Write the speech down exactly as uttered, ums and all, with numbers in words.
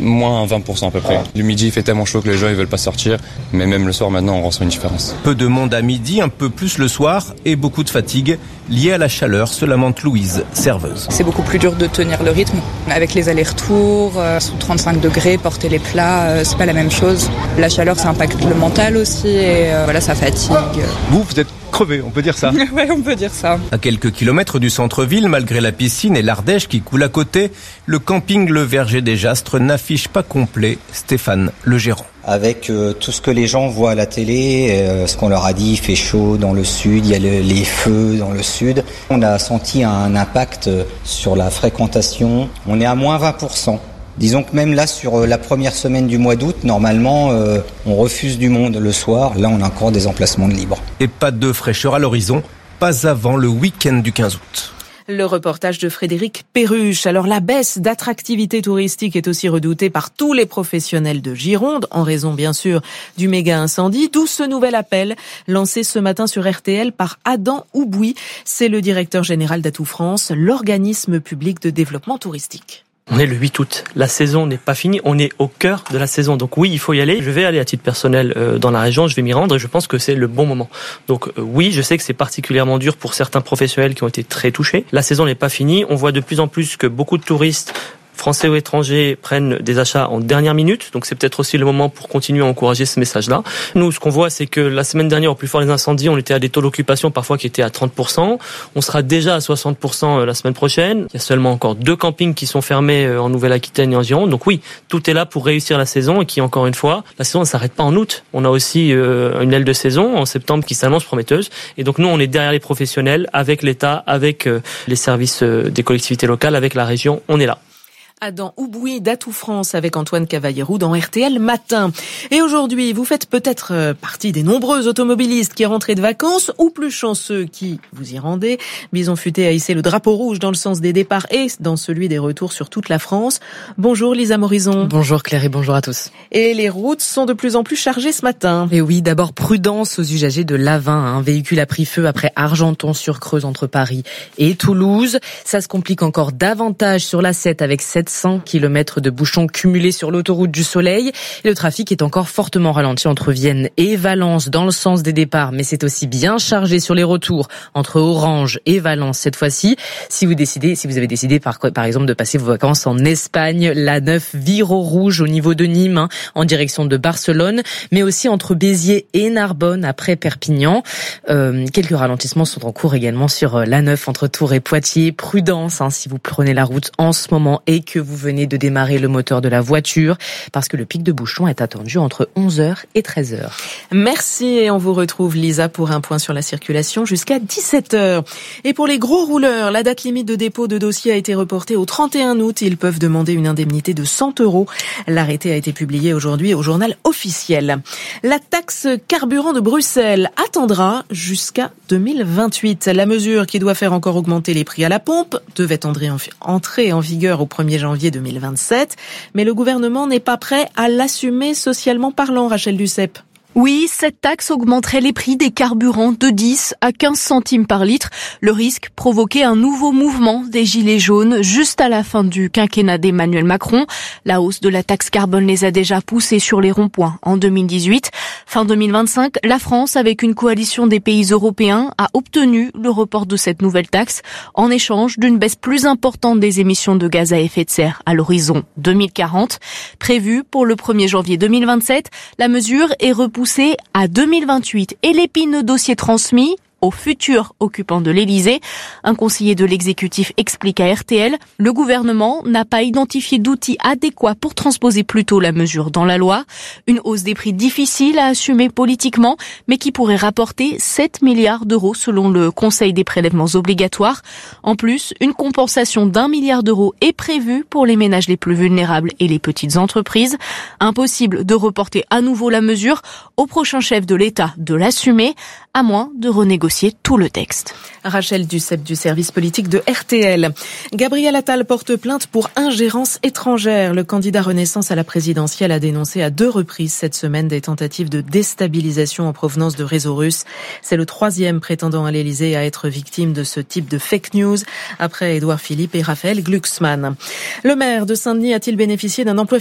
Moins vingt pour cent à peu près. Le midi, il fait tellement chaud que les gens ils veulent pas sortir, mais même le soir maintenant, on ressent une différence. Peu de monde à midi, un peu plus le soir et beaucoup de fatigue liée à la chaleur, se lamente Louise, serveuse. C'est beaucoup plus dur de tenir le rythme avec les allers-retours, euh, sous trente-cinq degrés, porter les plats, euh, c'est pas la même chose. La chaleur, ça impacte le mental aussi et euh, voilà, ça fatigue. Vous, vous êtes crevé, on peut dire ça. Ouais, on peut dire ça. À quelques kilomètres du centre-ville, malgré la piscine et l'Ardèche qui coule à côté, le camping Le Verger des Jastres n'affiche pas complet. Stéphane, le gérant. Avec euh, tout ce que les gens voient à la télé, euh, ce qu'on leur a dit, il fait chaud dans le sud, il y a le, les feux dans le sud. On a senti un impact sur la fréquentation. On est à moins vingt pour cent. Disons que même là, sur la première semaine du mois d'août, normalement, euh, on refuse du monde le soir. Là, on a encore des emplacements de libre. Et pas de fraîcheur à l'horizon, pas avant le week-end du quinze août. Le reportage de Frédéric Perruche. Alors la baisse d'attractivité touristique est aussi redoutée par tous les professionnels de Gironde, en raison bien sûr du méga incendie, d'où ce nouvel appel lancé ce matin sur R T L par Adam Oubouy. C'est le directeur général d'Atout France, l'organisme public de développement touristique. On est le huit août, la saison n'est pas finie, on est au cœur de la saison. Donc oui, il faut y aller. Je vais aller à titre personnel euh, dans la région, je vais m'y rendre et je pense que c'est le bon moment. Donc euh, oui, je sais que c'est particulièrement dur pour certains professionnels qui ont été très touchés. La saison n'est pas finie, on voit de plus en plus que beaucoup de touristes français ou étrangers prennent des achats en dernière minute, donc c'est peut-être aussi le moment pour continuer à encourager ce message-là. Nous, ce qu'on voit, c'est que la semaine dernière, au plus fort des incendies, on était à des taux d'occupation parfois qui étaient à trente pour cent. On sera déjà à soixante pour cent la semaine prochaine. Il y a seulement encore deux campings qui sont fermés en Nouvelle-Aquitaine et en Gironde. Donc oui, tout est là pour réussir la saison et qui, encore une fois, la saison ne s'arrête pas en août. On a aussi euh, une aile de saison en septembre qui s'annonce prometteuse. Et donc nous, on est derrière les professionnels, avec l'État, avec euh, les services euh, des collectivités locales, avec la région. On est là. Adam Oubouy d'Atout France avec Antoine Cavallero dans R T L Matin. Et aujourd'hui, vous faites peut-être partie des nombreux automobilistes qui rentrent de vacances ou plus chanceux qui vous y rendez. Bison Futé a hissé le drapeau rouge dans le sens des départs et dans celui des retours sur toute la France. Bonjour Lisa Morison. Bonjour Claire et bonjour à tous. Et les routes sont de plus en plus chargées ce matin. Et oui, d'abord prudence aux usagers de l'A vingt. Un véhicule a pris feu après Argenton-sur-Creuse entre Paris et Toulouse. Ça se complique encore davantage sur l'A sept avec sept cents kilomètres de bouchons cumulés sur l'autoroute du Soleil. Et le trafic est encore fortement ralenti entre Vienne et Valence dans le sens des départs, mais c'est aussi bien chargé sur les retours entre Orange et Valence cette fois-ci. Si vous décidez, si vous avez décidé par, par exemple de passer vos vacances en Espagne, l'A neuf vire au rouge au niveau de Nîmes, hein, en direction de Barcelone, mais aussi entre Béziers et Narbonne après Perpignan. Euh, quelques ralentissements sont en cours également sur l'A neuf entre Tours et Poitiers. Prudence hein, si vous prenez la route en ce moment et que vous venez de démarrer le moteur de la voiture, parce que le pic de bouchon est attendu entre onze heures et treize heures. Merci et on vous retrouve Lisa pour un point sur la circulation jusqu'à dix-sept heures. Et pour les gros rouleurs, la date limite de dépôt de dossier a été reportée au trente et un août. Ils peuvent demander une indemnité de cent euros. L'arrêté a été publié aujourd'hui au journal officiel. La taxe carburant de Bruxelles attendra jusqu'à deux mille vingt-huit. La mesure qui doit faire encore augmenter les prix à la pompe devait entrer en vigueur au premier janvier deux mille vingt-sept, mais le gouvernement n'est pas prêt à l'assumer socialement parlant, Rachel Duceppe. Oui, cette taxe augmenterait les prix des carburants de dix à quinze centimes par litre. Le risque, provoquer un nouveau mouvement des gilets jaunes juste à la fin du quinquennat d'Emmanuel Macron. La hausse de la taxe carbone les a déjà poussés sur les ronds-points en deux mille dix-huit. Fin deux mille vingt-cinq, la France, avec une coalition des pays européens, a obtenu le report de cette nouvelle taxe en échange d'une baisse plus importante des émissions de gaz à effet de serre à l'horizon deux mille quarante. Prévue pour le premier janvier deux mille vingt-sept, la mesure est repoussée à deux mille vingt-huit et l'épineux dossier transmis au futur occupant de l'Élysée. Un conseiller de l'exécutif explique à R T L, le gouvernement n'a pas identifié d'outils adéquats pour transposer plus tôt la mesure dans la loi. Une hausse des prix difficile à assumer politiquement, mais qui pourrait rapporter sept milliards d'euros selon le Conseil des prélèvements obligatoires. En plus, une compensation d'un milliard d'euros est prévue pour les ménages les plus vulnérables et les petites entreprises. Impossible de reporter à nouveau la mesure au prochain chef de l'État de l'assumer, à moins de renégocier tout le texte. Rachel Duceppe du service politique de R T L. Gabriel Attal porte plainte pour ingérence étrangère. Le candidat Renaissance à la présidentielle a dénoncé à deux reprises cette semaine des tentatives de déstabilisation en provenance de réseaux russes. C'est le troisième prétendant à l'Élysée à être victime de ce type de fake news, après Édouard Philippe et Raphaël Glucksmann. Le maire de Saint-Denis a-t-il bénéficié d'un emploi